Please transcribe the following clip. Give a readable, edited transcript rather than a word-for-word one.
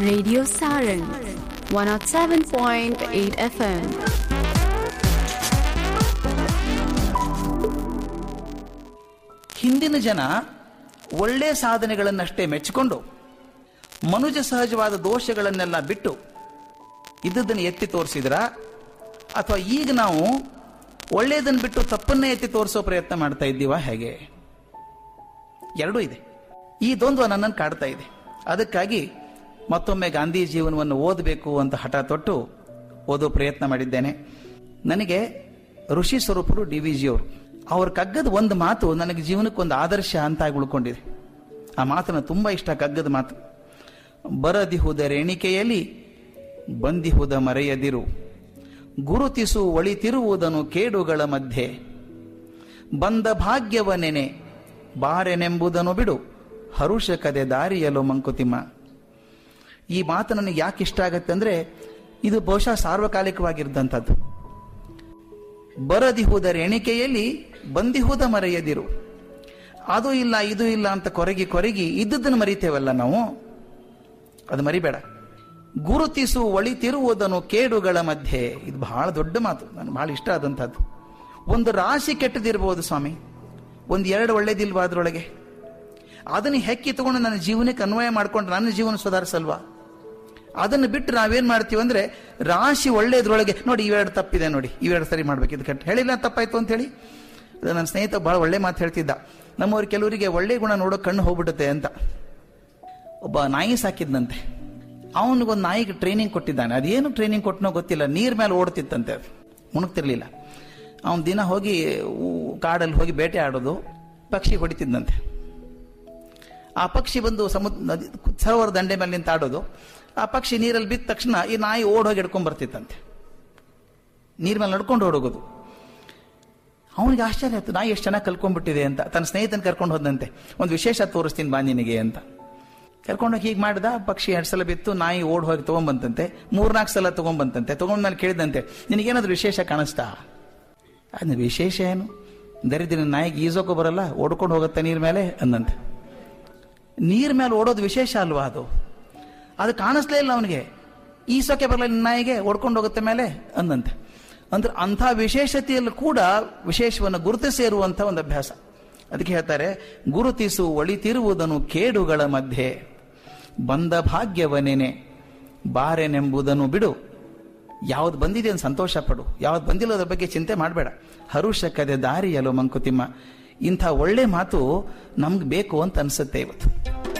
Radio Sarang 107.8 FM. ಹಿಂದಿನ ಜನ ಒಳ್ಳೆ ಸಾಧನೆಗಳನ್ನಷ್ಟೇ ಮೆಚ್ಚಿಕೊಂಡು ಮನುಜ ಸಹಜವಾದ ದೋಷಗಳನ್ನೆಲ್ಲ ಬಿಟ್ಟು ಇದ್ದದನ್ನು ಎತ್ತಿ ತೋರಿಸಿದ್ರ, ಅಥವಾ ಈಗ ನಾವು ಒಳ್ಳೆಯದನ್ನು ಬಿಟ್ಟು ತಪ್ಪನ್ನೇ ಎತ್ತಿ ತೋರಿಸೋ ಪ್ರಯತ್ನ ಮಾಡ್ತಾ ಇದ್ದೀವ? ಹೇಗೆ? ಎರಡೂ ಇದೆ. ಈ ದ್ವಂದ್ವ ನನ್ನನ್ನು ಕಾಡ್ತಾ ಇದೆ. ಅದಕ್ಕಾಗಿ ಮತ್ತೊಮ್ಮೆ ಗಾಂಧಿ ಜೀವನವನ್ನು ಓದಬೇಕು ಅಂತ ಹಠ ತೊಟ್ಟು ಓದೋ ಪ್ರಯತ್ನ ಮಾಡಿದ್ದೇನೆ. ನನಗೆ ಋಷಿ ಸ್ವರೂಪರು DVG ಅವರು, ಅವ್ರ ಕಗ್ಗದ ಒಂದು ಮಾತು ನನಗೆ ಜೀವನಕ್ಕೊಂದು ಆದರ್ಶ ಅಂತ ಆಗಿ ಉಳ್ಕೊಂಡಿದೆ. ಆ ಮಾತನ್ನು ತುಂಬಾ ಇಷ್ಟ. ಕಗ್ಗದ ಮಾತು: ಬರದಿಹುದ ರೇಣಿಕೆಯಲ್ಲಿ ಬಂದಿಹುದ ಮರೆಯದಿರು, ಗುರುತಿಸು ಒಳಿತಿರುವುದನ್ನು ಕೇಡುಗಳ ಮಧ್ಯೆ, ಬಂದ ಭಾಗ್ಯವ ನೆನೆ ಬಾರೆನೆಂಬುದನ್ನು ಬಿಡು, ಹರುಷಕದೆ ದಾರಿಯಲು ಮಂಕುತಿಮ್ಮ. ಈ ಮಾತು ನನಗೆ ಯಾಕೆ ಇಷ್ಟ ಆಗತ್ತೆ ಅಂದ್ರೆ, ಇದು ಬಹುಶಃ ಸಾರ್ವಕಾಲಿಕವಾಗಿದ್ದಂಥದ್ದು. ಬರದಿಹುದರ ಎಣಿಕೆಯಲ್ಲಿ ಬಂದಿಹುದ ಮರೆಯದಿರು. ಅದು ಇಲ್ಲ ಇದು ಇಲ್ಲ ಅಂತ ಕೊರಗಿ ಇದ್ದದನ್ನು ಮರಿತೇವಲ್ಲ ನಾವು, ಅದು ಮರಿಬೇಡ. ಗುರುತಿಸು ಒಳಿತಿರುವುದನ್ನು ಕೇಡುಗಳ ಮಧ್ಯೆ. ಇದು ಬಹಳ ದೊಡ್ಡ ಮಾತು, ನನಗೆ ಬಹಳ ಇಷ್ಟ ಆದಂಥದ್ದು. ಒಂದು ರಾಶಿ ಕೆಟ್ಟದಿರ್ಬೋದು ಸ್ವಾಮಿ, ಒಂದು ಎರಡು ಒಳ್ಳೇದಿಲ್ವಾ ಅದರೊಳಗೆ? ಅದನ್ನು ಹೆಕ್ಕಿ ತಗೊಂಡು ನನ್ನ ಜೀವನಕ್ಕೆ ಅನ್ವಯ ಮಾಡ್ಕೊಂಡು ನನ್ನ ಜೀವನ ಸುಧಾರಿಸಲ್ವಾ? ಅದನ್ನು ಬಿಟ್ಟು ನಾವೇನ್ ಮಾಡ್ತೀವಿ ಅಂದ್ರೆ, ರಾಶಿ ಒಳ್ಳೇದ್ರೊಳಗೆ ನೋಡಿ ಇವೆರಡು ತಪ್ಪಿದೆ, ನೋಡಿ ಇವೆರಡು ಸರಿ ಮಾಡ್ಬೇಕು, ಇದು ಕೆಟ್ಟ ಹೇಳಿಲ್ಲ ತಪ್ಪಾಯ್ತು ಅಂತ ಹೇಳಿ. ನನ್ನ ಸ್ನೇಹಿತ ಬಹಳ ಒಳ್ಳೆ ಮಾತು ಹೇಳ್ತಿದ್ದ. ನಮ್ಮವ್ರು ಕೆಲವರಿಗೆ ಒಳ್ಳೆ ಗುಣ ನೋಡೋ ಕಣ್ಣು ಹೋಗ್ಬಿಡುತ್ತೆ ಅಂತ. ಒಬ್ಬ ನಾಯಿ ಸಾಕಿದ್ನಂತೆ. ಅವನಿಗೊಂದು ನಾಯಿಗೆ ಟ್ರೈನಿಂಗ್ ಕೊಟ್ಟಿದ್ದಾನೆ. ಅದೇನು ಟ್ರೈನಿಂಗ್ ಕೊಟ್ಟನೋ ಗೊತ್ತಿಲ್ಲ, ನೀರ್ ಮೇಲೆ ಓಡ್ತಿತ್ತಂತೆ, ಅದು ಮುಣುಕ್ತಿರ್ಲಿಲ್ಲ. ಅವನ ದಿನ ಹೋಗಿ ಕಾಡಲ್ಲಿ ಹೋಗಿ ಬೇಟೆ ಆಡೋದು, ಪಕ್ಷಿ ಹೊಡಿತಿದ್ದಂತೆ. ಆ ಪಕ್ಷಿ ಬಂದು ಸರೋವರ ದಂಡೆ ಮೇಲೆ ನಿಂತು ಆಡೋದು. ಆ ಪಕ್ಷಿ ನೀರಲ್ಲಿ ಬಿದ್ದ ತಕ್ಷಣ ಈ ನಾಯಿ ಓಡ್ ಹೋಗಿ ಹಿಡ್ಕೊಂಡ್ ಬರ್ತಿತ್ತಂತೆ, ನೀರ್ ಮೇಲೆ ನಡ್ಕೊಂಡು ಓಡೋಗೋದು. ಅವನಿಗೆ ಆಶ್ಚರ್ಯ ಆಯ್ತು, ನಾಯಿ ಎಷ್ಟು ಚೆನ್ನಾಗಿ ಕಲ್ಕೊಂಡ್ಬಿಟ್ಟಿದೆ ಅಂತ. ತನ್ನ ಸ್ನೇಹಿತನ ಕರ್ಕೊಂಡು ಹೋದಂತೆ, ಒಂದು ವಿಶೇಷ ತೋರಿಸ್ತೀನಿ ಬಾ ನಿನಗೆ ಅಂತ ಕರ್ಕೊಂಡೋಗಿ ಹೀಗೆ ಮಾಡಿದ. ಪಕ್ಷಿ 2 ಸಲ ಬಿತ್ತು, ನಾಯಿ ಓಡ್ ಹೋಗಿ ತಗೊಂಡ್ಬಂತಂತೆ. 3-4 ಸಲ ತಗೊಂಡ್ಬಂತಂತೆ. ತಗೊಂಡ್ಮೇಲೆ ಕೇಳಿದಂತೆ, ನಿನಗೇನಾದ್ರು ವಿಶೇಷ ಕಾಣಿಸ್ತಾ? ಅದನ್ನ ವಿಶೇಷ ಏನು, ದರಿದ್ರ ನಾಯಿಗೆ ಈಜೋಕೋ ಬರಲ್ಲ, ಓಡ್ಕೊಂಡು ಹೋಗುತ್ತೆ ನೀರ್ ಮೇಲೆ ಅಂದಂತೆ. ನೀರ್ ಮೇಲೆ ಓಡೋದು ವಿಶೇಷ ಅಲ್ವಾ? ಅದು ಕಾಣಿಸ್ಲೇ ಇಲ್ಲ ಅವನಿಗೆ. ಈಸೋಕೆ ಬರಲ್ಲ ನಾಯಿಗೆ, ಓಡ್ಕೊಂಡು ಹೋಗುತ್ತೆ ಮೇಲೆ ಅಂದಂತೆ. ಅಂದ್ರೆ ಅಂಥ ವಿಶೇಷತೆಯಲ್ಲೂ ಕೂಡ ವಿಶೇಷವನ್ನು ಗುರುತಿಸಿ ಇರುವಂಥ ಒಂದು ಅಭ್ಯಾಸ. ಅದಕ್ಕೆ ಹೇಳ್ತಾರೆ, ಗುರುತಿಸು ಒಳಿತಿರುವುದನ್ನು ಕೇಡುಗಳ ಮಧ್ಯೆ, ಬಂದ ಭಾಗ್ಯವನೇನೆ ಬಾರೆನೆಂಬುದನ್ನು ಬಿಡು. ಯಾವ್ದು ಬಂದಿದೆ ಅಂತ ಸಂತೋಷ ಪಡು, ಯಾವ್ದು ಬಂದಿಲ್ಲ ಅದ್ರ ಬಗ್ಗೆ ಚಿಂತೆ ಮಾಡಬೇಡ. ಹರುಷಕದೆ ದಾರಿಯಲು ಮಂಕುತಿಮ್ಮ. ಇಂಥ ಒಳ್ಳೆ ಮಾತು ನಮ್ಗೆ ಬೇಕು ಅಂತ ಅನ್ಸುತ್ತೆ ಇವತ್ತು.